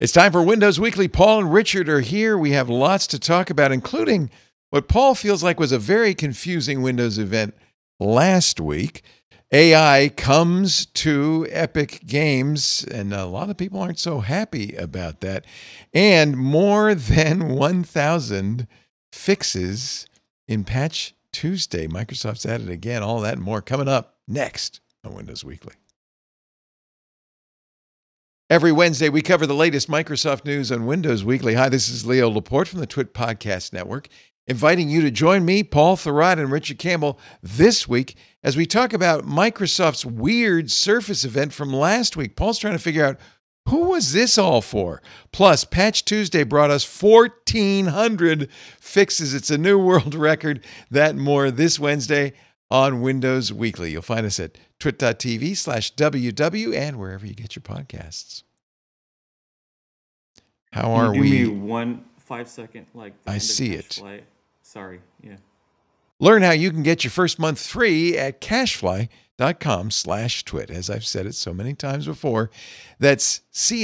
It's time for Windows Weekly. Paul and Richard are here. We have lots to talk about, including what Paul feels like was a very confusing Windows event last week. AI comes to Epic Games, and a lot of people aren't so happy about that. And more than 1,000 fixes in Patch Tuesday. Microsoft's at it again. All that and more coming up next on Windows Weekly. Every Wednesday, we cover the latest Microsoft news on Windows Weekly. Hi, this is Leo Laporte from the Twit Podcast Network, inviting you to join me, Paul Thurrott, and Richard Campbell this week as we talk about Microsoft's weird Surface event from last week. Paul's trying to figure out, who was this all for? Plus, Patch Tuesday brought us 1,400 fixes. It's a new world record. That and more this Wednesday on Windows Weekly. You'll find us at twit.tv/WW and wherever you get your podcasts. How are we? Give me 1 5-second, like. I see it. Flight. Sorry, yeah. Learn how you can get your first month free at cachefly.com/twit. As I've said it so many times before, that's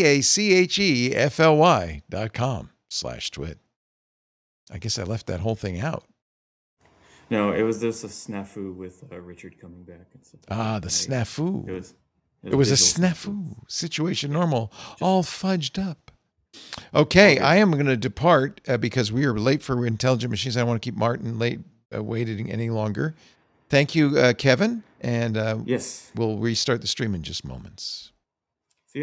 CACHEFLY.com/twit. I guess I left that whole thing out. No, it was just a snafu with Richard coming back. And stuff. The snafu. It was a snafu. Situation normal, all fudged up. Okay, I am going to depart because we are late for Intelligent Machines. I don't want to keep Martin waiting any longer. Thank you, Kevin. And yes, we'll restart the stream in just moments. See ya.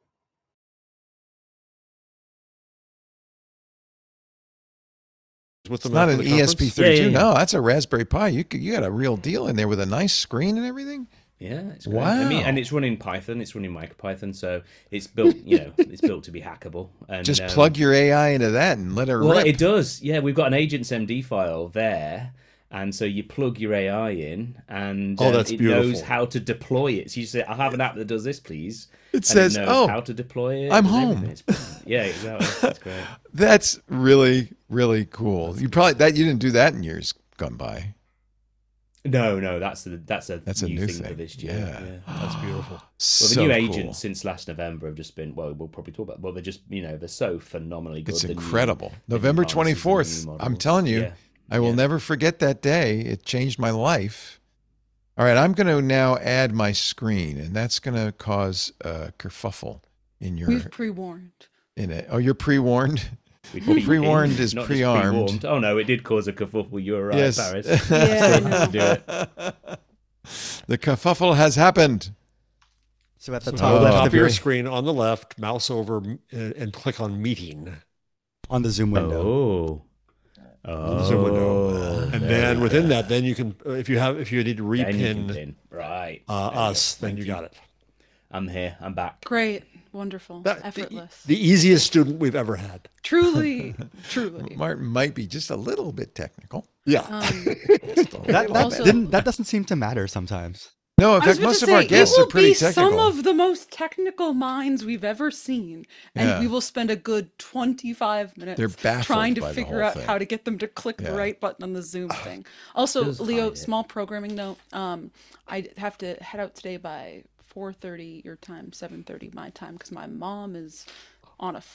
It's not an ESP32. Yeah. No, that's a Raspberry Pi. You got a real deal in there with a nice screen and everything. Yeah, it's great. Wow. I mean, and it's running Python. It's running MicroPython, so it's built. It's built to be hackable. And just plug your AI into that and let it rip. Well, it does. Yeah, we've got an AgentsMD file there, and so you plug your AI in, and it knows how to deploy it. So you say, "I have an app that does this, please." It says, it knows how to deploy it. I'm home. Yeah, exactly. That's great. That's really, really cool. You didn't do that in years gone by. No, that's a new thing for this year. Yeah. That's beautiful. Well, the new agents since last November have just been, we'll probably talk about, they're just, they're so phenomenally good. It's incredible. November 24th, I'm telling you, I will never forget that day. It changed my life. All right, I'm going to now add my screen, and that's going to cause a kerfuffle in your... We've pre-warned. In it. Oh, you're pre-warned? Pre-warned is pre-armed. Oh, no, it did cause a kerfuffle. You were right, yes. Paris. Yeah, I know. Do it. The kerfuffle has happened. So at the top of your screen, on the left, mouse over and click on Meeting. On the Zoom window. On the Zoom window. And then within that, then you can, if you need to repin us, then you got it. I'm here. I'm back. Great. Wonderful. Effortless. The easiest student we've ever had. Truly. Martin might be just a little bit technical. Yeah. That doesn't seem to matter sometimes. No, in fact, most of our guests are pretty technical. It will be some of the most technical minds we've ever seen. And we will spend a good 25 minutes trying to figure out how to get them to click the right button on the Zoom thing. Also, Leo, small programming note. I have to head out today by 4:30 your time, 7:30 my time, because my mom is on a